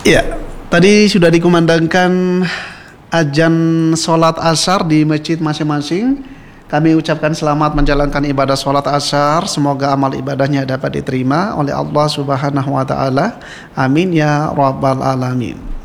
Ya, tadi sudah dikumandangkan azan sholat asar di masjid masing-masing. Kami ucapkan selamat menjalankan ibadah sholat asar. Semoga amal ibadahnya dapat diterima oleh Allah Subhanahu wa Ta'ala. Amin ya Rabbal Alamin.